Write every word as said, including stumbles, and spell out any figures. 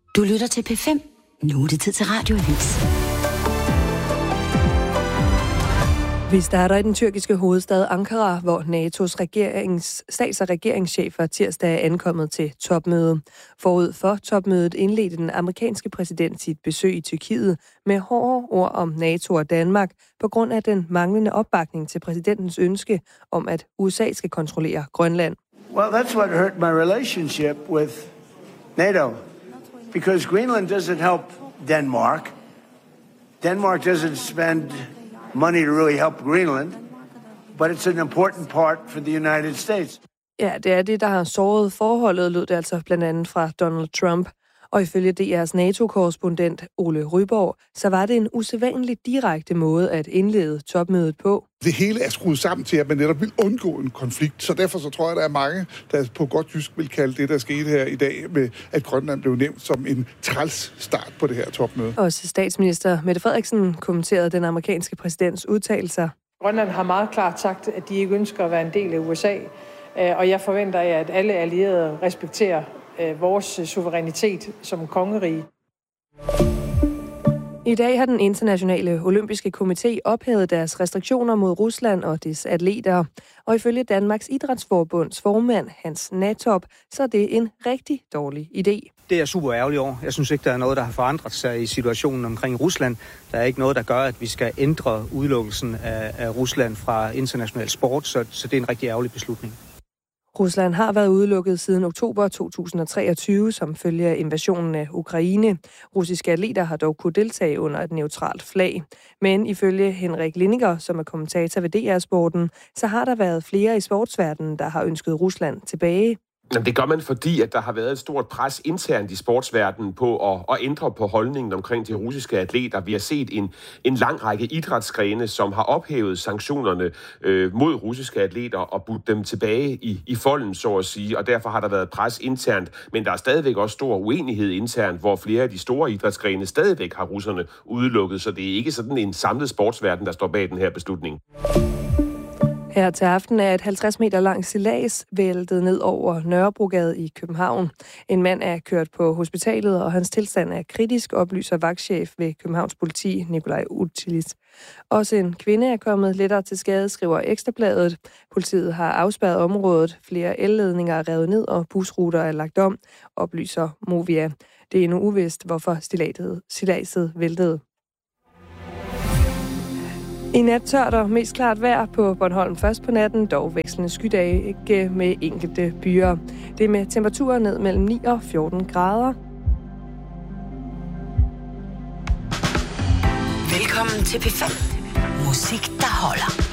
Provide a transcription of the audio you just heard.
Du lytter til P fem. Nu er det tid til Radioavis. Vi starter i den tyrkiske hovedstad Ankara, hvor N A T O's regerings, stats- og regeringschefer tirsdag er ankommet til topmøde. Forud for topmødet indledte den amerikanske præsident sit besøg i Tyrkiet med hårde ord om NATO og Danmark på grund af den manglende opbakning til præsidentens ønske om, at U S A skal kontrollere Grønland. Well, that's what hurt my relationship with NATO, because Greenland doesn't help Denmark. Denmark doesn't spend money to really help Greenland, but it's an important part for the United States. Ja, det er det, der har såret forholdet, lød det altså blandt andet fra Donald Trump. Og ifølge D R's NATO-korrespondent Ole Ryborg, så var det en usædvanlig direkte måde at indlede topmødet på. Det hele er skruet sammen til, at man netop vil undgå en konflikt. Så derfor så tror jeg, at der er mange, der på godt jysk vil kalde det, der skete her i dag, med at Grønland blev nævnt som en træls start på det her topmøde. Også statsminister Mette Frederiksen kommenterede den amerikanske præsidents udtalelser. Grønland har meget klart sagt, at de ikke ønsker at være en del af U S A, og jeg forventer, at alle allierede respekterer vores suverænitet som kongerige. I dag har den internationale olympiske komité ophævet deres restriktioner mod Rusland og dets atleter. Og ifølge Danmarks Idrætsforbunds formand Hans Natop, så er det en rigtig dårlig idé. Det er jeg super ærgerlig over. Jeg synes ikke, der er noget, der har forandret sig i situationen omkring Rusland. Der er ikke noget, der gør, at vi skal ændre udelukkelsen af, af Rusland fra international sport, så, så det er en rigtig ærgerlig beslutning. Rusland har været udelukket siden oktober to tusind og treogtyve som følge af invasionen af Ukraine. Russiske atleter har dog kunne deltage under et neutralt flag. Men ifølge Henrik Lindinger, som er kommentator ved D R-sporten, så har der været flere i sportsverdenen, der har ønsket Rusland tilbage. Jamen, det gør man, fordi at der har været et stort pres internt i sportsverdenen på at, at ændre på holdningen omkring de russiske atleter. Vi har set en, en lang række idrætsgrene, som har ophævet sanktionerne øh, mod russiske atleter og budt dem tilbage i, i folden, så at sige. Og derfor har der været pres internt, men der er stadigvæk også stor uenighed internt, hvor flere af de store idrætsgrene stadigvæk har russerne udelukket. Så det er ikke sådan en samlet sportsverden, der står bag den her beslutning. Her til aften er et halvtreds meter langt sejlads væltet ned over Nørrebrogade i København. En mand er kørt på hospitalet, og hans tilstand er kritisk, oplyser vagtchef ved Københavns politi, Nikolaj Utilis. Også en kvinde er kommet lettere til skade, skriver Ekstrabladet. Politiet har afspærret området, flere elledninger er revet ned, og busruter er lagt om, oplyser Movia. Det er endnu uvist, hvorfor sejladset væltede. I nat tørt og mest klart vejr på Bornholm først på natten, dog vekslende skydage med enkelte byer. Det er med temperaturer ned mellem ni og fjorten grader. Velkommen til P fem. Musik, der holder.